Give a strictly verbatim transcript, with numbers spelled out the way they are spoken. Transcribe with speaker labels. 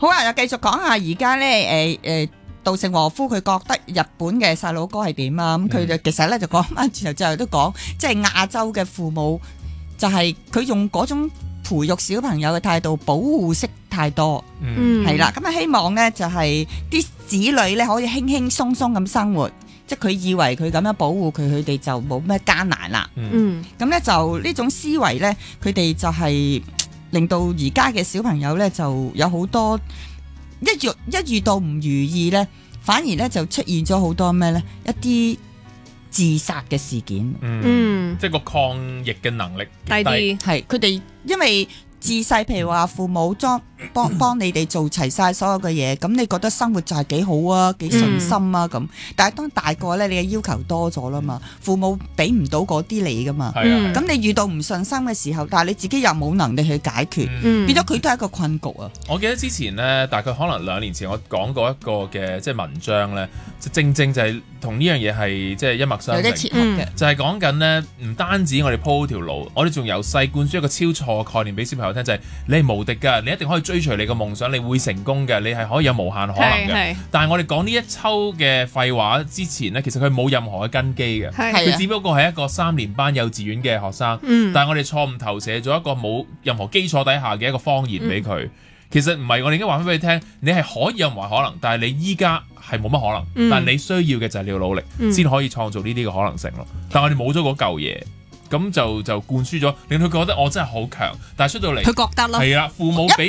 Speaker 1: 好啊，又繼續講下而家咧，誒、呃、誒，稻盛和夫佢覺得日本嘅細佬哥係點啊？咁佢就其實咧就講翻轉頭，最後都講，即係亞洲嘅父母就係佢用嗰種培育小朋友嘅態度，保護式太多，
Speaker 2: 嗯，
Speaker 1: 係啦。咁啊，希望咧就係、是、啲子女咧可以輕輕鬆鬆咁生活，即係佢以為佢咁樣保護佢，佢哋就冇咩艱難啦。
Speaker 2: 嗯，
Speaker 1: 咁咧就呢種思維咧，佢哋就係、是。令到而家嘅小朋友咧，就有好多一遇一遇到唔如意咧，反而咧就出現咗好多咩咧，一啲自殺嘅事件。
Speaker 2: 嗯，
Speaker 3: 即係個抗疫嘅能力
Speaker 2: 低啲，
Speaker 1: 係佢哋因為自細，譬如話父母裝幫幫你哋做齊晒所有嘅嘢，咁你覺得生活就係幾好啊，幾順心啊咁。但係當大個咧，你嘅要求多咗啦嘛，父母俾唔到嗰啲你噶嘛。
Speaker 3: 係啊，
Speaker 1: 咁你遇到唔順心嘅時候，但係你自己又冇能力去解決，
Speaker 2: 嗯，
Speaker 1: 變咗佢都係一個困局啊。
Speaker 3: 我記得之前呢，大概可能兩年前我講過一個嘅即係文章呢，就正正就係同呢樣嘢係即係一脈相承，
Speaker 1: 有啲切合嘅。
Speaker 3: 就係講緊呢，唔單止我哋鋪條路，我哋仲由細灌輸一個超錯嘅概念俾小朋友聽，就係、是、你係無敵㗎，你一定可以追隨你嘅夢想，你會成功嘅，你係可以有無限可能嘅。但係我哋講呢一抽嘅廢話之前呢，其實佢冇任何嘅根基嘅，佢只不過係一個三年班幼稚園嘅學生，
Speaker 2: 嗯、
Speaker 3: 但係我哋錯誤投射咗一個冇任何基礎底下嘅一個謊言俾佢。嗯、其實唔係，我哋已經話翻俾你聽，你係可以有無限可能，但係你依家係冇乜可能，嗯、但係你需要嘅就係你要努力，先、嗯、可以創造呢啲嘅可能性咯。但係我哋冇咗嗰嚿嘢。咁就就灌輸咗，令佢覺得我真係好強，但係出到嚟，
Speaker 1: 佢覺得咯，
Speaker 3: 係啊，父母俾